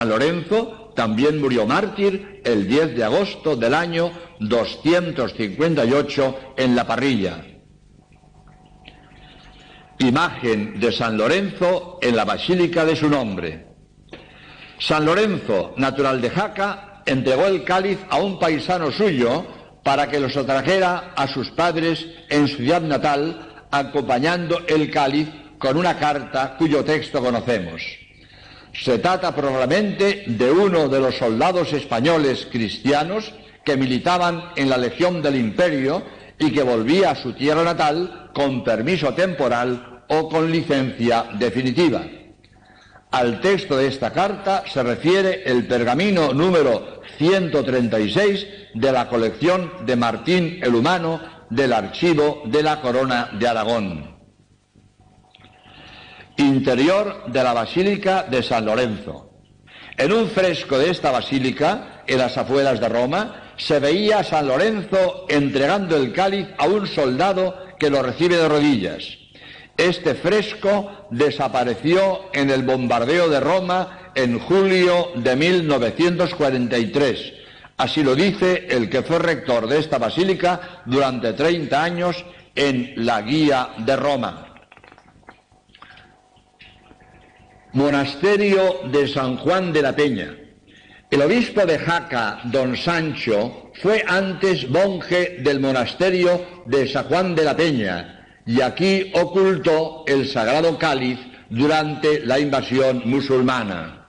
San Lorenzo también murió mártir el 10 de agosto del año 258 en la Parrilla. Imagen de San Lorenzo en la basílica de su nombre. San Lorenzo, natural de Jaca, entregó el cáliz a un paisano suyo para que los trajera a sus padres en su ciudad natal, acompañando el cáliz con una carta cuyo texto conocemos. Se trata probablemente de uno de los soldados españoles cristianos que militaban en la Legión del Imperio y que volvía a su tierra natal con permiso temporal o con licencia definitiva. Al texto de esta carta se refiere el pergamino número 136 de la colección de Martín el Humano del Archivo de la Corona de Aragón. Interior de la Basílica de San Lorenzo. En un fresco de esta basílica, en las afueras de Roma, se veía a San Lorenzo entregando el cáliz a un soldado que lo recibe de rodillas. Este fresco desapareció en el bombardeo de Roma en julio de 1943. Así lo dice el que fue rector de esta basílica durante 30 años en la Guía de Roma. Monasterio de San Juan de la Peña. El obispo de Jaca, don Sancho, fue antes monje del monasterio de San Juan de la Peña, y aquí ocultó el sagrado cáliz durante la invasión musulmana.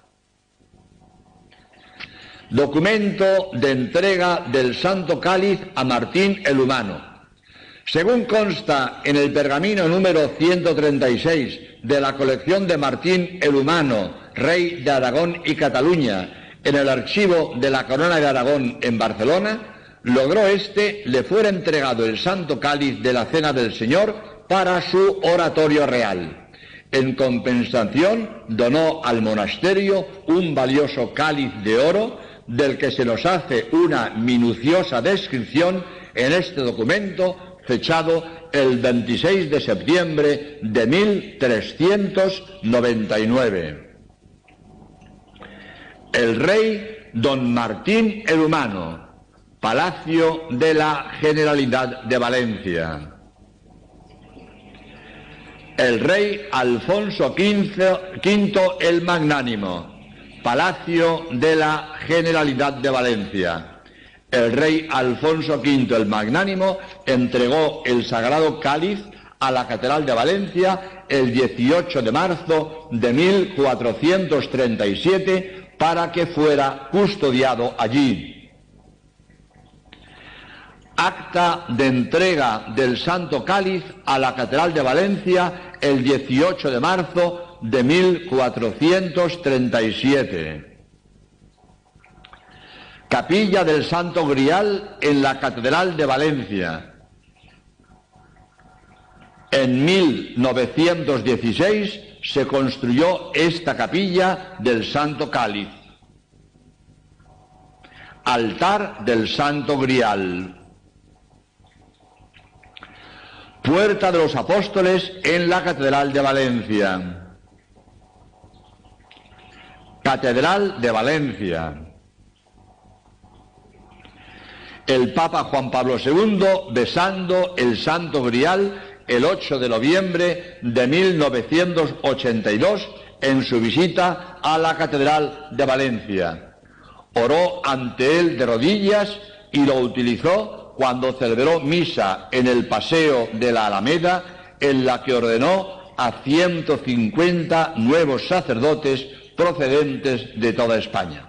Documento de entrega del Santo Cáliz a Martín el Humano. Según consta en el pergamino número 136 de la colección de Martín el Humano, rey de Aragón y Cataluña, en el archivo de la Corona de Aragón en Barcelona, logró le fuera entregado el Santo Cáliz de la Cena del Señor para su oratorio real. En compensación, donó al monasterio un valioso cáliz de oro, del que se nos hace una minuciosa descripción en este documento, fechado el 26 de septiembre de 1399. El rey don Martín el Humano, Palacio de la Generalidad de Valencia. El rey Alfonso V el Magnánimo, Palacio de la Generalidad de Valencia. El rey Alfonso V el Magnánimo entregó el sagrado cáliz a la Catedral de Valencia el 18 de marzo de 1437 para que fuera custodiado allí. Acta de entrega del Santo Cáliz a la Catedral de Valencia el 18 de marzo de 1437. Capilla del Santo Grial en la Catedral de Valencia. En 1916 se construyó esta capilla del Santo Cáliz. Altar del Santo Grial. Puerta de los Apóstoles en la Catedral de Valencia. Catedral de Valencia. El Papa Juan Pablo II besando el Santo Grial el 8 de noviembre de 1982 en su visita a la Catedral de Valencia. Oró ante él de rodillas y lo utilizó cuando celebró misa en el Paseo de la Alameda, en la que ordenó a 150 nuevos sacerdotes procedentes de toda España.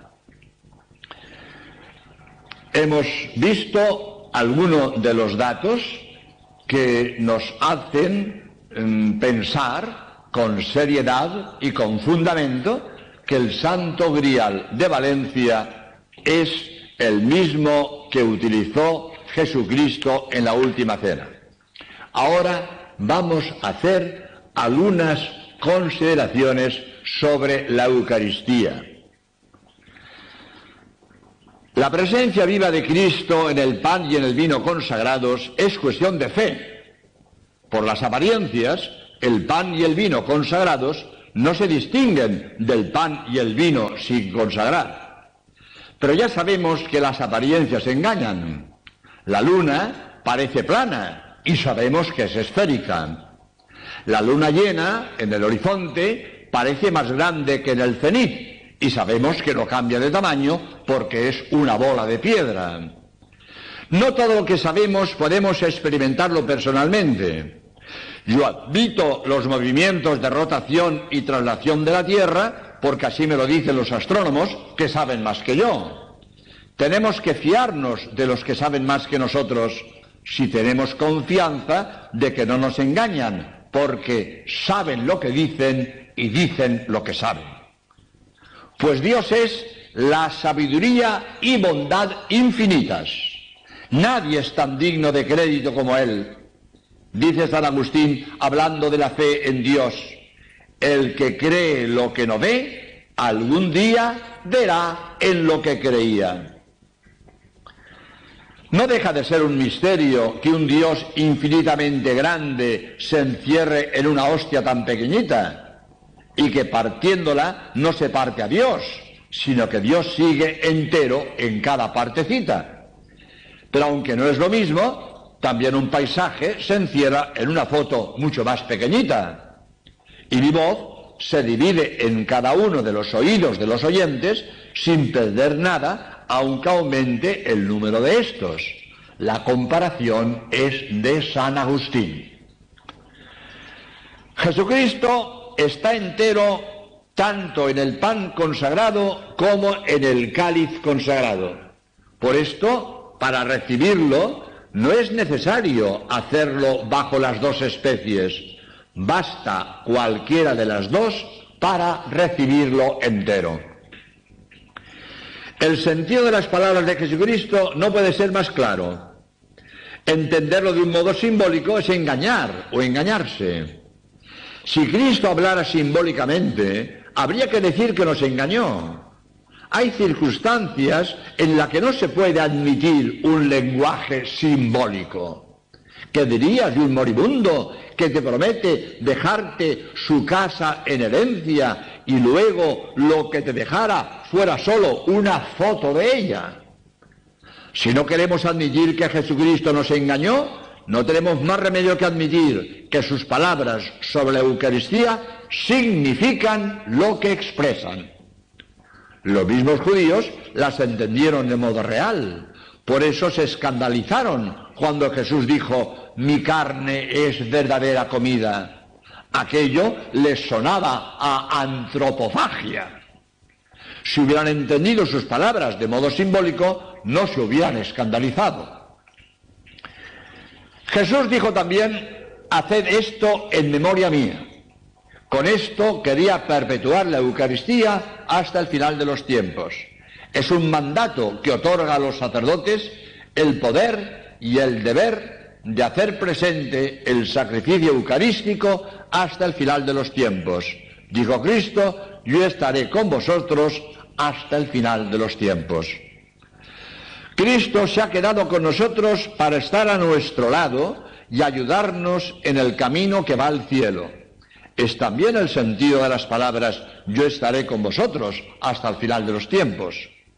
Hemos visto algunos de los datos que nos hacen pensar con seriedad y con fundamento que el Santo Grial de Valencia es el mismo que utilizó Jesucristo en la última cena. Ahora vamos a hacer algunas consideraciones sobre la Eucaristía. La presencia viva de Cristo en el pan y en el vino consagrados es cuestión de fe. Por las apariencias, el pan y el vino consagrados no se distinguen del pan y el vino sin consagrar. Pero ya sabemos que las apariencias engañan. La luna parece plana y sabemos que es esférica. La luna llena en el horizonte parece más grande que en el cenit y sabemos que no cambia de tamaño porque es una bola de piedra. No todo lo que sabemos podemos experimentarlo personalmente. Yo admito los movimientos de rotación y traslación de la Tierra porque así me lo dicen los astrónomos que saben más que yo. Tenemos que fiarnos de los que saben más que nosotros si tenemos confianza de que no nos engañan, porque saben lo que dicen y dicen lo que saben. Pues Dios es la sabiduría y bondad infinitas. Nadie es tan digno de crédito como Él. Dice San Agustín, hablando de la fe en Dios, el que cree lo que no ve, algún día verá en lo que creía. No deja de ser un misterio que un Dios infinitamente grande se encierre en una hostia tan pequeñita y que partiéndola no se parte a Dios, sino que Dios sigue entero en cada partecita. Pero aunque no es lo mismo, también un paisaje se encierra en una foto mucho más pequeñita. Y mi voz se divide en cada uno de los oídos de los oyentes sin perder nada, aunque aumente el número de estos. La comparación es de San Agustín. Jesucristo está entero tanto en el pan consagrado como en el cáliz consagrado. Por esto, para recibirlo, no es necesario hacerlo bajo las dos especies. Basta cualquiera de las dos para recibirlo entero. El sentido de las palabras de Jesucristo no puede ser más claro. Entenderlo de un modo simbólico es engañar o engañarse. Si Cristo hablara simbólicamente, habría que decir que nos engañó. Hay circunstancias en las que no se puede admitir un lenguaje simbólico. ¿Qué dirías de un moribundo que te promete dejarte su casa en herencia y luego lo que te dejara fuera solo una foto de ella? Si no queremos admitir que Jesucristo nos engañó, no tenemos más remedio que admitir que sus palabras sobre la Eucaristía significan lo que expresan. Los mismos judíos las entendieron de modo real. Por eso se escandalizaron cuando Jesús dijo: mi carne es verdadera comida. Aquello les sonaba a antropofagia. Si hubieran entendido sus palabras de modo simbólico, no se hubieran escandalizado. Jesús dijo también: haced esto en memoria mía. Con esto quería perpetuar la Eucaristía hasta el final de los tiempos. Es un mandato que otorga a los sacerdotes el poder y el deber de hacer presente el sacrificio eucarístico hasta el final de los tiempos. Dijo Cristo: yo estaré con vosotros hasta el final de los tiempos. Cristo se ha quedado con nosotros para estar a nuestro lado y ayudarnos en el camino que va al cielo. Es también el sentido de las palabras: yo estaré con vosotros hasta el final de los tiempos.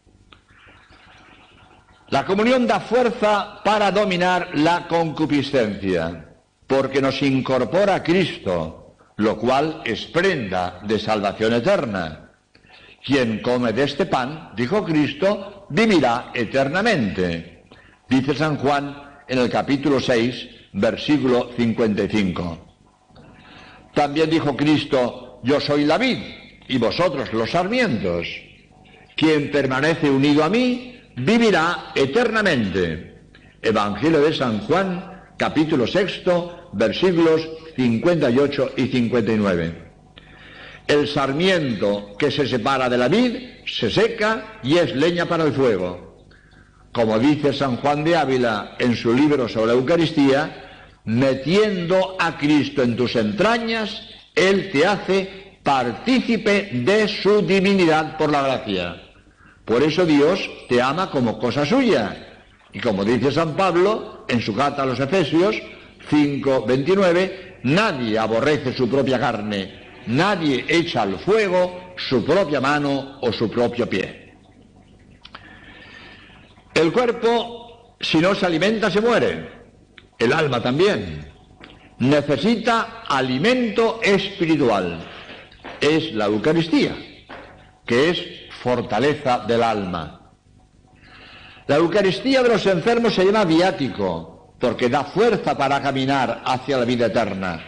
La comunión da fuerza para dominar la concupiscencia, porque nos incorpora a Cristo, lo cual es prenda de salvación eterna. Quien come de este pan, dijo Cristo, vivirá eternamente. Dice San Juan en el capítulo 6, versículo 55. También dijo Cristo: yo soy la vid y vosotros los sarmientos. Quien permanece unido a mí, vivirá eternamente. Evangelio de San Juan, capítulo 6, versículos 58 y 59. El sarmiento que se separa de la vid se seca y es leña para el fuego. Como dice San Juan de Ávila en su libro sobre la Eucaristía, metiendo a Cristo en tus entrañas, Él te hace partícipe de su divinidad por la gracia. Por eso Dios te ama como cosa suya. Y como dice San Pablo en su carta a los Efesios 5:29, nadie aborrece su propia carne, nadie echa al fuego su propia mano o su propio pie. El cuerpo, si no se alimenta, se muere. El alma también. Necesita alimento espiritual. Es la Eucaristía, que es fortaleza del alma. La Eucaristía de los enfermos se llama viático, porque da fuerza para caminar hacia la vida eterna.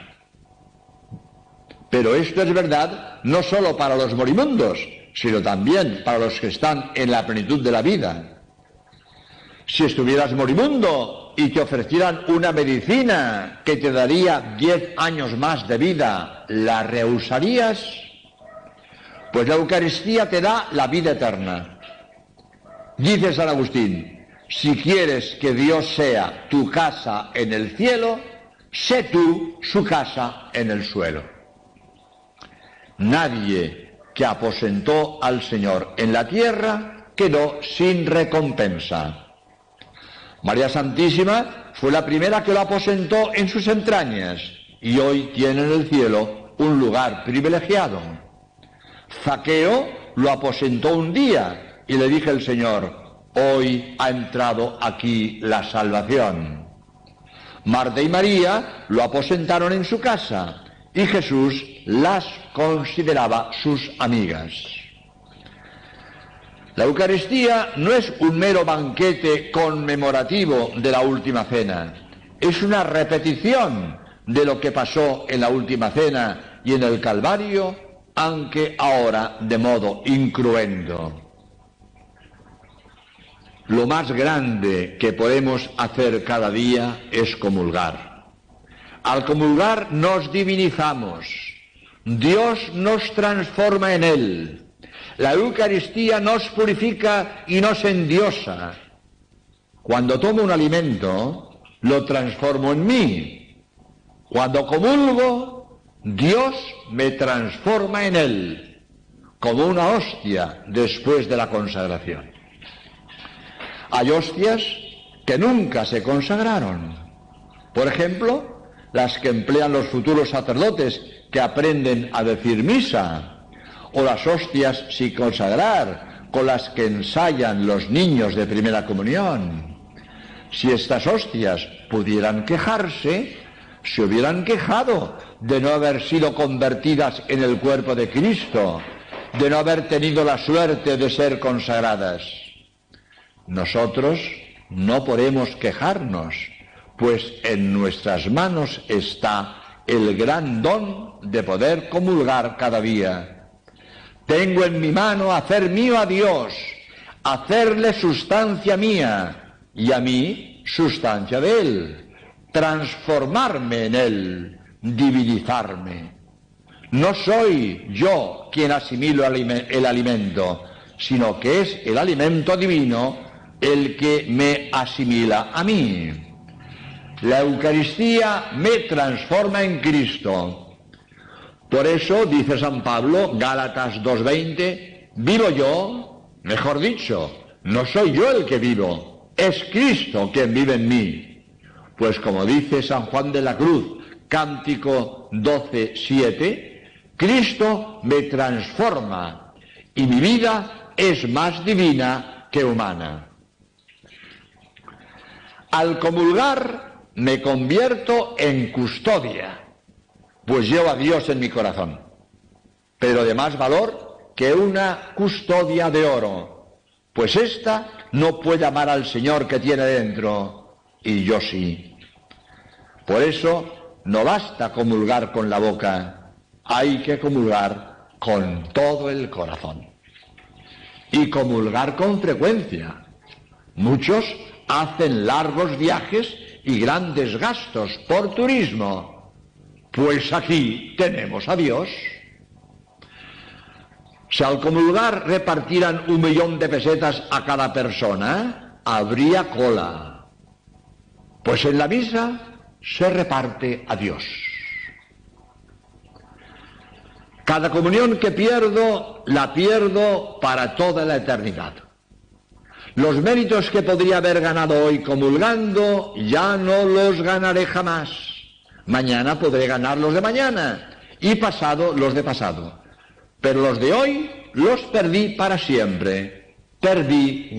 Pero esto es verdad no solo para los moribundos, sino también para los que están en la plenitud de la vida. Si estuvieras moribundo y te ofrecieran una medicina que te daría 10 años más de vida, ¿la rehusarías? Pues la Eucaristía te da la vida eterna. Dice San Agustín, si quieres que Dios sea tu casa en el cielo, sé tú su casa en el suelo. Nadie que aposentó al Señor en la tierra quedó sin recompensa. María Santísima fue la primera que lo aposentó en sus entrañas y hoy tiene en el cielo un lugar privilegiado. Zaqueo lo aposentó un día y le dije al Señor, hoy ha entrado aquí la salvación. Marta y María lo aposentaron en su casa y Jesús las consideraba sus amigas. La Eucaristía no es un mero banquete conmemorativo de la Última Cena, es una repetición de lo que pasó en la Última Cena y en el Calvario, aunque ahora de modo incruento. Lo más grande que podemos hacer cada día es comulgar. Al comulgar nos divinizamos, Dios nos transforma en Él. La Eucaristía nos purifica y nos endiosa. Cuando tomo un alimento, lo transformo en mí. Cuando comulgo, Dios me transforma en Él, como una hostia después de la consagración. Hay hostias que nunca se consagraron. Por ejemplo, las que emplean los futuros sacerdotes que aprenden a decir misa, o las hostias sin consagrar, con las que ensayan los niños de primera comunión. Si estas hostias pudieran quejarse, se hubieran quejado de no haber sido convertidas en el cuerpo de Cristo, de no haber tenido la suerte de ser consagradas. Nosotros no podemos quejarnos, pues en nuestras manos está el gran don de poder comulgar cada día. Tengo en mi mano hacer mío a Dios, hacerle sustancia mía y a mí sustancia de Él, transformarme en Él, divinizarme. No soy yo quien asimilo el alimento, sino que es el alimento divino el que me asimila a mí. La Eucaristía me transforma en Cristo. Por eso, dice San Pablo, Gálatas 2:20, vivo yo, mejor dicho, no soy yo el que vivo, es Cristo quien vive en mí. Pues como dice San Juan de la Cruz, Cántico 12:7, Cristo me transforma y mi vida es más divina que humana. Al comulgar me convierto en custodia, pues llevo a Dios en mi corazón, pero de más valor que una custodia de oro, pues ésta no puede amar al Señor que tiene dentro, y yo sí. Por eso no basta comulgar con la boca, hay que comulgar con todo el corazón. Y comulgar con frecuencia. Muchos hacen largos viajes y grandes gastos por turismo. Pues aquí tenemos a Dios. Si al comulgar repartieran 1.000.000 de pesetas a cada persona, habría cola. Pues en la misa se reparte a Dios. Cada comunión que pierdo, la pierdo para toda la eternidad. Los méritos que podría haber ganado hoy comulgando, ya no los ganaré jamás. Mañana podré ganarlos de mañana y pasado los de pasado. Pero los de hoy los perdí para siempre. Perdí